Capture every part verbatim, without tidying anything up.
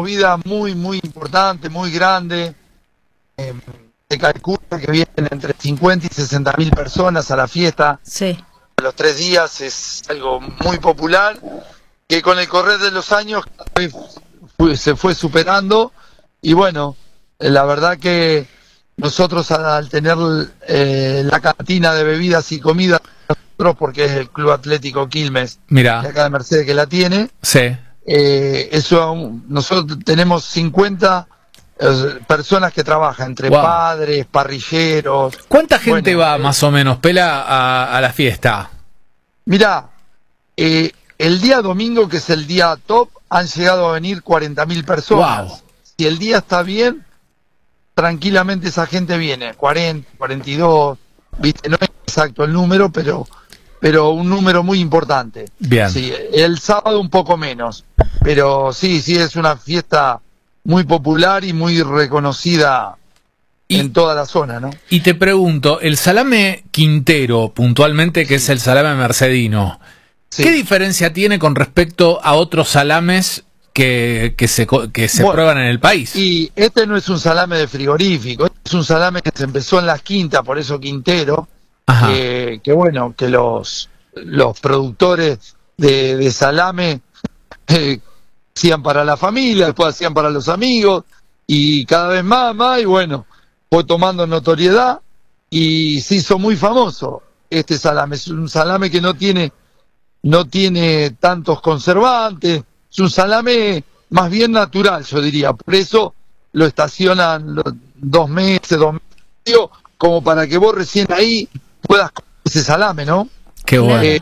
movida muy, muy importante, muy grande. Eh, se calcula que vienen entre cincuenta y sesenta mil personas a la fiesta. Sí. A los tres días es algo muy popular, que con el correr de los años fue, se fue superando. Y bueno, eh, la verdad que nosotros al tener eh, la cantina de bebidas y comidas, nosotros, porque es el Club Atlético Quilmes, Mirá. de acá de Mercedes que la tiene, Sí. eh, eso nosotros tenemos cincuenta eh, personas que trabajan, entre Wow. padres, parrilleros. ¿Cuánta gente Bueno, va eh, más o menos, Pela, a, a la fiesta? Mirá, eh, el día domingo, que es el día top, han llegado a venir cuarenta mil personas. Wow. Si el día está bien, tranquilamente esa gente viene, cuarenta, cuarenta y dos, viste, no es exacto el número, pero pero un número muy importante. Bien. Sí, el sábado un poco menos, pero sí, sí, es una fiesta muy popular y muy reconocida Y- en toda la zona, ¿no? Y te pregunto, el salame Quintero, puntualmente, que es el salame mercedino, Sí. ¿qué diferencia tiene con respecto a otros salames que, que se, co- que se Bueno, prueban en el país? Y este no es un salame de frigorífico, este es un salame que se empezó en las quintas, por eso Quintero, Ajá. que, que bueno, que los, los productores de, de salame eh, hacían para la familia, después hacían para los amigos, y cada vez más, más, y bueno, fue tomando notoriedad y se hizo muy famoso este salame. Es un salame que no tiene, no tiene tantos conservantes, es un salame más bien natural, yo diría, por eso lo estacionan los dos meses, dos meses, como para que vos recién ahí puedas comer ese salame, ¿no? Qué bueno. Eh,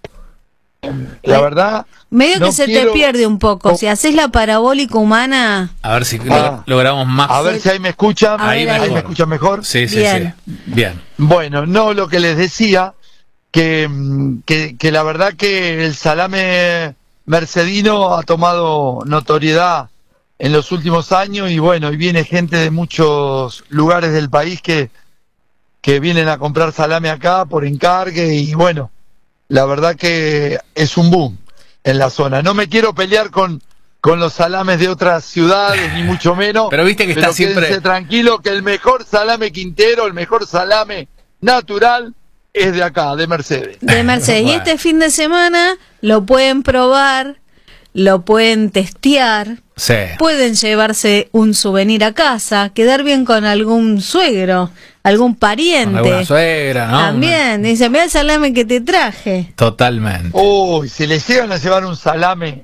la verdad, Medio no que se quiero- te pierde un poco. Si haces la parabólica humana, A ver si Ah. log- logramos más. a ver si ahí me escuchan, A ahí, ver, me- ahí ahí. me escuchan mejor. Sí, sí, Bien. sí. Bien. Bueno, no, lo que les decía, que, mm, que, que la verdad que el salame mercedino ha tomado notoriedad en los últimos años, y bueno, y viene gente de muchos lugares del país que, que vienen a comprar salame acá por encargue, y bueno, la verdad que es un boom en la zona. No me quiero pelear con, con los salames de otras ciudades, ni mucho menos. Pero viste que está pero siempre- quédense tranquilo que el mejor salame Quintero, el mejor salame natural, es de acá, de Mercedes. de Mercedes. Y Bueno. este fin de semana lo pueden probar, lo pueden testear, Sí. pueden llevarse un souvenir a casa, quedar bien con algún suegro, algún Con pariente. alguna suegra, ¿no? También, dice, mira el salame que te traje. Totalmente. Uy, si le llegan a llevar un salame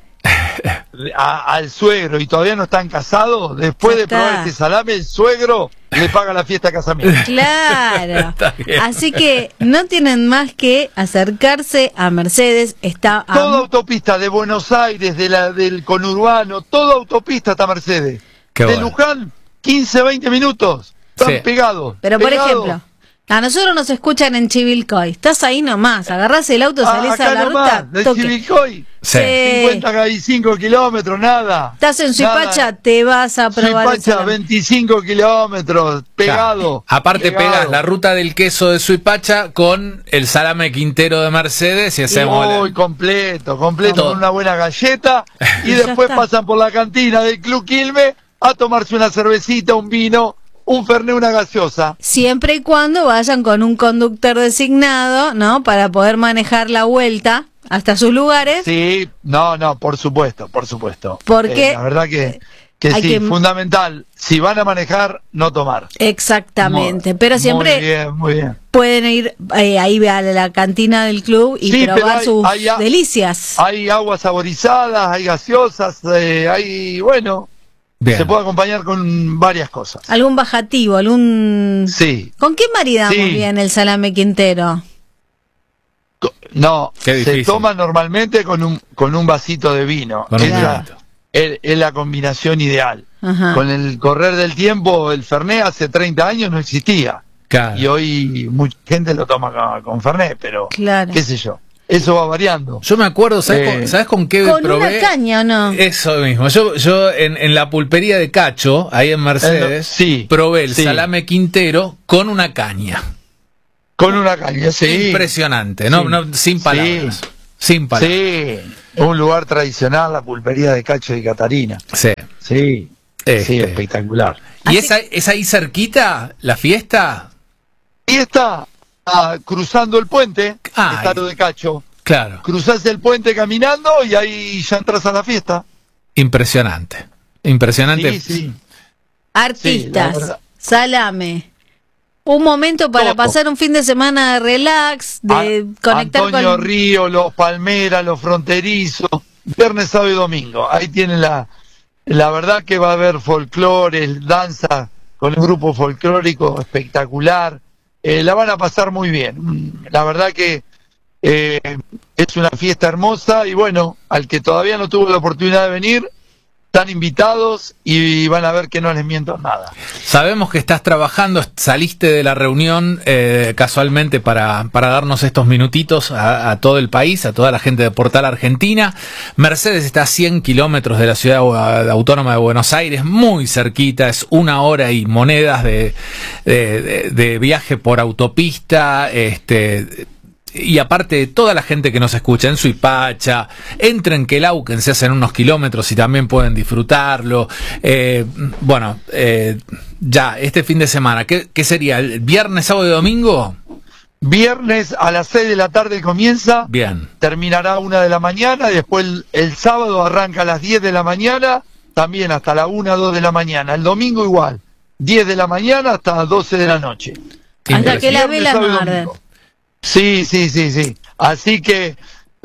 a- al suegro y todavía no están casados, después Ya de está. probar este salame, el suegro le paga la fiesta de casamiento. Claro. Está bien. Así que no tienen más que acercarse a Mercedes. Está a- Toda autopista de Buenos Aires, de la, del conurbano, toda autopista está Mercedes. Qué de bueno. Luján, quince, veinte minutos. Están Sí. pegados. Pero por pegados. ejemplo, a nosotros nos escuchan en Chivilcoy. Estás ahí nomás, agarrás el auto, Ah, salís acá a la nomás, ruta, de toque. Chivilcoy, Sí. cincuenta y cinco kilómetros, nada. Estás en Nada. Suipacha, te vas a probar el Suipacha, salame. veinticinco kilómetros, pegado. Aparte pegado. pegas la ruta del queso de Suipacha con el salame Quintero de Mercedes y hacemos la- Uy, completo, completo, Todo. con una buena galleta. Y Y ya después está. pasan por la cantina del Club Quilmes a tomarse una cervecita, un vino, un fernet, una gaseosa. Siempre y cuando vayan con un conductor designado, ¿no? Para poder manejar la vuelta hasta sus lugares. Sí, no, no, por supuesto, por supuesto. Porque Eh, la verdad que, que hay sí, que- fundamental. Si van a manejar, no tomar. Exactamente. Muy- Pero siempre Muy bien, muy bien. pueden ir eh, ahí a la cantina del club y Sí, pero probar hay- sus hay a- delicias. Hay aguas saborizadas, hay gaseosas, eh, hay, bueno, Bien. se puede acompañar con varias cosas. Algún bajativo, algún... Sí. ¿Con qué maridamos Sí. bien el salame Quintero? Co- No, Qué se difícil. toma normalmente con un, con un vasito de vino. Con un Esa vinito. es, es la combinación ideal. Ajá. Con el correr del tiempo, el Fernet hace treinta años no existía. Claro. Y hoy mucha gente lo toma con, con Fernet, pero Claro. qué sé yo. Eso va variando. Yo me acuerdo, ¿sabes, Eh, con, ¿sabes con qué Con probé? una caña, ¿o no? Eso mismo. Yo, yo en, en la pulpería de Cacho, ahí en Mercedes, Eh, sí, probé el sí. salame Quintero con una caña. Con una caña, sí. Impresionante, no, Sí. no, sin palabras. Sí. Sin palabras. Sí, un lugar tradicional, la pulpería de Cacho y Catarina. Sí. Sí, Este. sí, espectacular. ¿Y Así- es ahí, es ahí cerquita la fiesta? Y está ah, cruzando el puente, Ay. está lo de Cacho. Claro, Cruzás el puente caminando y ahí ya entras a la fiesta. impresionante. Impresionante. Sí, sí. Artistas, Sí, la verdad. salame. Un momento para Todo. pasar un fin de semana de relax, de A- conectar Antonio con... Río, los Palmeras, los Fronterizos, viernes, sábado y domingo. Ahí tienen la, la verdad que va a haber folclore, danza con un grupo folclórico espectacular. Eh, la van a pasar muy bien. La verdad que eh, es una fiesta hermosa y bueno, al que todavía no tuvo la oportunidad de venir, están invitados y van a ver que no les miento nada. Sabemos que estás trabajando, saliste de la reunión eh, casualmente para, para darnos estos minutitos a, a todo el país, a toda la gente de Portal Argentina. Mercedes está a cien kilómetros de la ciudad autónoma de Buenos Aires, muy cerquita, es una hora y monedas de, de, de, de viaje por autopista, este... Y aparte, toda la gente que nos escucha en Suipacha, entren que Quelauquen, se hacen unos kilómetros y también pueden disfrutarlo. Eh, bueno, eh, ya, este fin de semana, ¿qué, qué sería? ¿El viernes, sábado y domingo? Viernes a las seis de la tarde comienza, Bien. terminará a una de la mañana, después el, el sábado arranca a las diez de la mañana, también hasta la una, dos de la mañana. El domingo igual, diez de la mañana hasta doce de la noche. Hasta que las Viernes, velas sábado y no arden. domingo. Sí, sí, sí, sí. Así que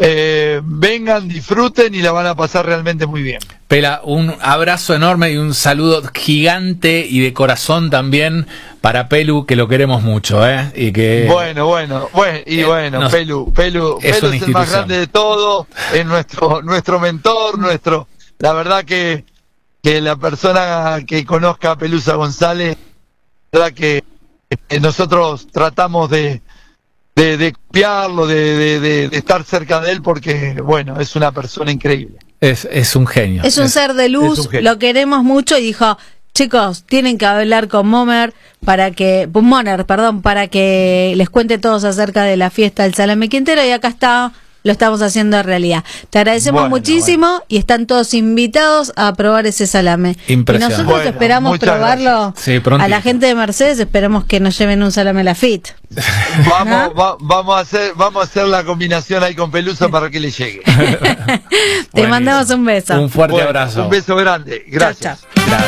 eh, vengan, disfruten y la van a pasar realmente muy bien. Pela, un abrazo enorme y un saludo gigante y de corazón también para Pelu, que lo queremos mucho, ¿eh? Y que... Bueno, bueno, bueno, y eh, bueno, nos- Pelu, Pelu, es Pelu una es el más institución. grande de todo, es nuestro, nuestro mentor, nuestro, la verdad que, que la persona que conozca a Pelusa González, la verdad que eh, nosotros tratamos de, de, de copiarlo, de, de, de, de estar cerca de él porque, bueno, es una persona increíble. Es, es un genio. Es un ser de es luz, un genio. lo queremos mucho y dijo, chicos, tienen que hablar con Momer para que, pues, Moner, perdón, para que les cuente todos acerca de la fiesta del Salame Quintero y acá está, lo estamos haciendo realidad. Te agradecemos Bueno, muchísimo y están todos invitados a probar ese salame. Y Impresionante. nosotros Bueno, esperamos muchas probarlo gracias. Sí, prontito. a la gente de Mercedes, esperemos que nos lleven un salame Lafite. Vamos, va- vamos a hacer, vamos a hacer la combinación ahí con Pelusa para que le llegue. Te Buenísimo. mandamos un beso. Un fuerte Bueno, abrazo. un beso grande, gracias. Chao, chao. Gracias.